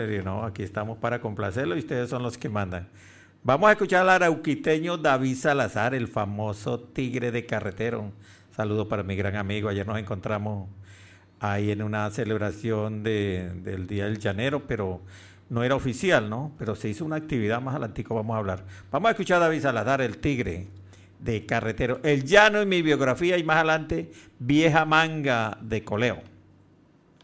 No, aquí estamos para complacerlo y ustedes son los que mandan. Vamos a escuchar al arauquiteño David Salazar, el famoso tigre de carretero. Saludo para mi gran amigo. Ayer nos encontramos ahí en una celebración del Día del Llanero, pero no era oficial, ¿no? Pero se hizo una actividad más adelantico, vamos a hablar. Vamos a escuchar a David Salazar, el tigre de carretero. El llano en mi biografía y más adelante, vieja manga de coleo.